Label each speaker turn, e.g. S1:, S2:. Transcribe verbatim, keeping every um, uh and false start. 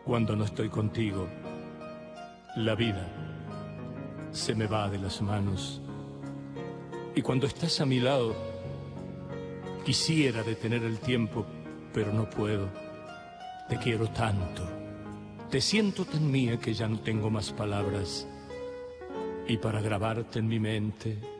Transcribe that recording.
S1: Cuando no estoy contigo, la vida se me va de las manos. Y cuando estás a mi lado, quisiera detener el tiempo, pero no puedo. Te quiero tanto, te siento tan mía que ya no tengo más palabras. Y para grabarte en mi mente,